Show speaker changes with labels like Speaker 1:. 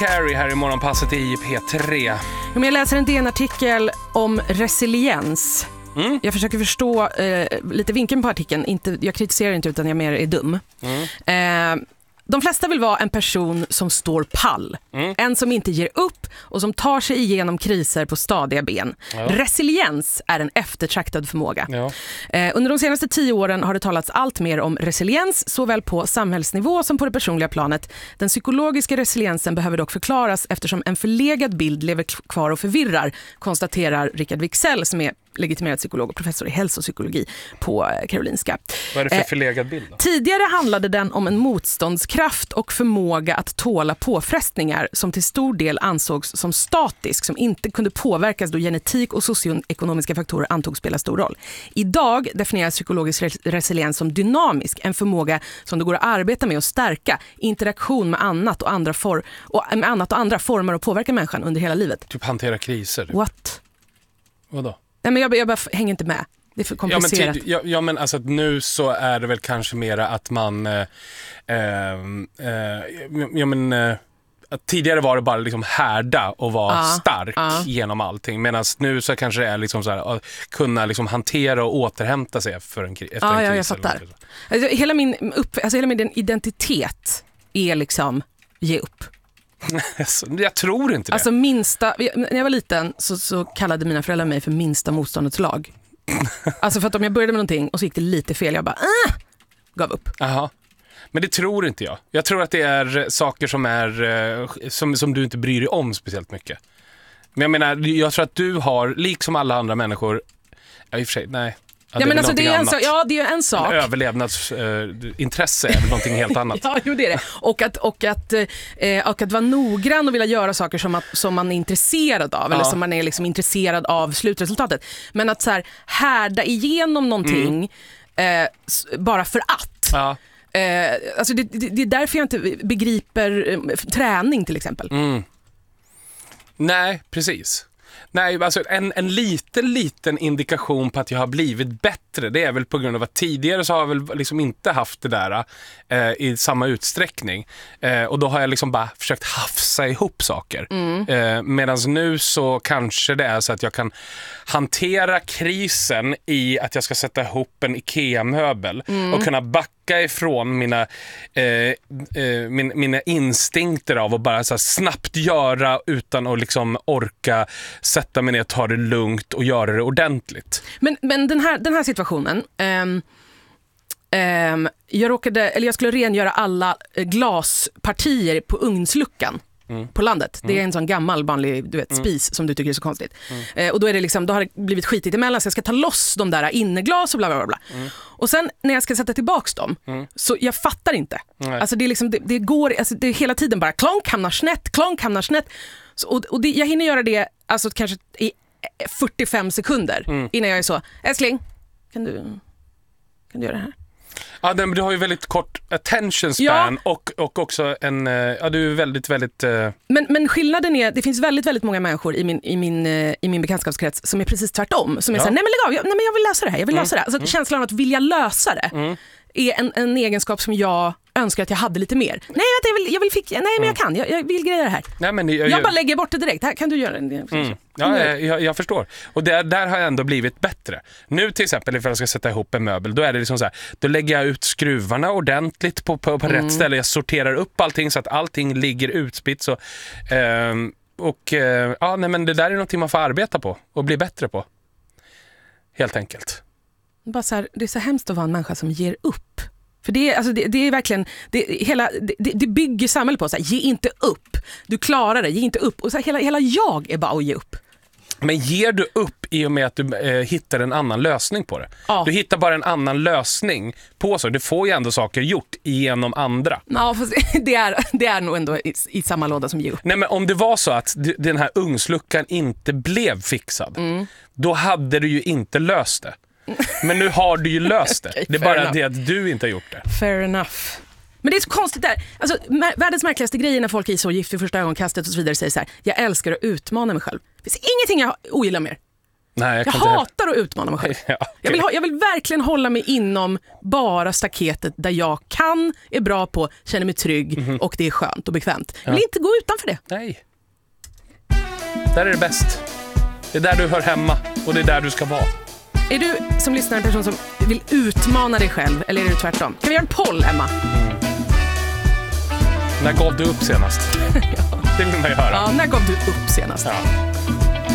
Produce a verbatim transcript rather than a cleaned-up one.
Speaker 1: Carrie här i morgonpasset i P tre.
Speaker 2: Om jag läser en D N-artikel om resiliens.
Speaker 1: Mm.
Speaker 2: Jag försöker förstå eh, lite vinkeln på artikeln. Inte, jag kritiserar inte utan jag mer är dum. Mm. Eh, de flesta vill vara en person som står pall. Mm. En som inte ger upp och som tar sig igenom kriser på stadiga ben. Ja. Resiliens är en eftertraktad förmåga. Ja. Eh, under de senaste tio åren har det talats allt mer om resiliens såväl på samhällsnivå som på det personliga planet. Den psykologiska resiliensen behöver dock förklaras eftersom en förlegad bild lever kvar och förvirrar, konstaterar Rickard Wicksell som är legitimerad psykolog och professor i hälsopsykologi på Karolinska.
Speaker 1: Vad är det för förlegad bild då?
Speaker 2: Tidigare handlade den om en motståndskraft och förmåga att tåla påfrestningar som till stor del ansågs som statisk, som inte kunde påverkas då genetik och socioekonomiska faktorer antogs spela stor roll. Idag definieras psykologisk resiliens som dynamisk, en förmåga som det går att arbeta med och stärka, interaktion med annat och andra, for- och, med annat och andra former och påverka människan under hela livet.
Speaker 1: Typ hantera kriser.
Speaker 2: What?
Speaker 1: Vadå?
Speaker 2: Nej, men jag, jag bara hänger inte med. Det är för komplicerat.
Speaker 1: Ja, men, tid, ja, ja, men alltså nu så är det väl kanske mera att man eh, eh, ja, men, eh, tidigare var det bara liksom härda och vara ah, stark ah. genom allting. Medan nu så kanske det är liksom så här, att kunna liksom hantera och återhämta sig för en, efter
Speaker 2: ah,
Speaker 1: en kris.
Speaker 2: Ja, jag fattar. Alltså, hela, min upp, alltså, hela min identitet är liksom ge upp.
Speaker 1: Jag tror inte det.
Speaker 2: Alltså minsta, när jag var liten så, så kallade mina föräldrar mig för minsta motståndets lag. Alltså för att om jag började med någonting och så gick det lite fel, jag bara äh, gav upp.
Speaker 1: Aha. Men det tror inte jag. Jag tror att det är saker som är som, som du inte bryr dig om speciellt mycket. Men jag menar, jag tror att du har, liksom alla andra människor, ja i och för sig, nej. Ja,
Speaker 2: ja, men alltså det är en sak, ja, det är en sak.
Speaker 1: Överlevnadsintresse äh, är väl någonting helt annat.
Speaker 2: Ja, jo, det är det. Och att, och, att, eh, och att vara noggrann och vilja göra saker som, att, som man är intresserad av. Ja. Eller som man är liksom intresserad av slutresultatet. Men att så här, härda igenom någonting mm. eh, bara för att. Ja. Eh, alltså det, det, det är därför jag inte begriper eh, träning till exempel.
Speaker 1: Mm. Nej, precis. Nej, alltså en, en liten, liten indikation på att jag har blivit bättre, det är väl på grund av att tidigare så har jag väl liksom inte haft det där eh, i samma utsträckning. Eh, och då har jag liksom bara försökt hafsa ihop saker. Mm. Eh, Medan nu så kanske det är så att jag kan hantera krisen i att jag ska sätta ihop en IKEA-möbel mm. och kunna backa ifrån mina, eh, eh, min, mina instinkter av att bara så här snabbt göra utan att liksom orka sätta mig ner, ta det lugnt och göra det ordentligt. Men,
Speaker 2: men den, här, den här situationen, um, um, jag, råkade, eller jag skulle rengöra alla glaspartier på ugnsluckan. Mm. På landet. Det är en sån gammal vanlig du vet, spis mm. som du tycker är så konstigt. Mm. Eh, och då är det liksom, då har det blivit skitigt emellan så jag ska ta loss de där inneglas och bla bla bla. Mm. Och sen när jag ska sätta tillbaks dem mm. så jag fattar inte. Nej. Alltså det är liksom, det, det går, alltså det är hela tiden bara klonk hamnar snett, klonk hamnar snett. Så, och och det, jag hinner göra det alltså kanske i fyrtiofem sekunder mm. innan jag är så, älskling, kan du, kan du göra det här?
Speaker 1: Ja, men du har ju väldigt kort attention span ja. och, och också en, ja du är väldigt, väldigt... Uh...
Speaker 2: Men, men skillnaden är, det finns väldigt, väldigt många människor i min, i min, i min bekantskapskrets som är precis tvärtom. Som är ja. såhär, nej men lägg av, jag, nej men jag vill lösa det här, jag vill mm. lösa det här. Alltså mm. känslan av att vilja lösa det mm. är en, en egenskap som jag önskar att jag hade lite mer. Nej, jag vill, jag vill fick, nej men jag kan, jag, jag vill greja det här. Nej, men jag, jag, jag bara lägger bort det direkt, här kan du göra det. Mm.
Speaker 1: Ja, jag, jag förstår. Och där, där har jag ändå blivit bättre. Nu till exempel, ifall jag ska sätta ihop en möbel, då är det liksom så här, då lägger jag ut skruvarna ordentligt på, på, på mm. rätt ställe. Jag sorterar upp allting så att allting ligger utspritt. Så, eh, och eh, ja, nej, men det där är någonting man får arbeta på och bli bättre på. Helt enkelt.
Speaker 2: Bara så här, det är så hemskt att vara en människa som ger upp. För det är, alltså det, det är verkligen det, hela, det, det bygger samhället på så här, ge inte upp. Du klarar det, ge inte upp. Och så här, hela, hela jag är bara att ge upp.
Speaker 1: Men ger du upp i och med att du eh, hittar en annan lösning på det? Ja. Du hittar bara en annan lösning på så. Du får ju ändå saker gjort genom andra.
Speaker 2: Ja, fast det är, det är nog ändå i, i samma låda som ge upp.
Speaker 1: Nej, men om det var så att du, den här ugnsluckan inte blev fixad, mm. då hade du ju inte löst det. Men nu har du ju löst det. Okay, det är bara enough. Det att du inte har gjort det.
Speaker 2: Fair enough. Men det är så konstigt där. Alltså, världens märkligaste grejer när folk är så gift vid första ögonkastet och så vidare säger så här, jag älskar att utmana mig själv. Det finns ingenting jag ogillar mer.
Speaker 1: Nej, jag
Speaker 2: jag
Speaker 1: kan inte
Speaker 2: hatar att utmana mig själv.
Speaker 1: Ja, okay.
Speaker 2: jag, vill ha, jag vill verkligen hålla mig inom bara staketet där jag kan, är bra på, känner mig trygg mm-hmm. och det är skönt och bekvämt. Jag vill ja. inte gå utanför det.
Speaker 1: Nej. Där är det bäst. Det är där du hör hemma och det är där du ska vara.
Speaker 2: Är du som lyssnar en person som vill utmana dig själv eller är det tvärtom? Kan vi göra en poll, Emma?
Speaker 1: Mm. När gav du upp senast?
Speaker 2: ja.
Speaker 1: Det vill man göra.
Speaker 2: Ja, när gav du upp senast?
Speaker 1: Ja.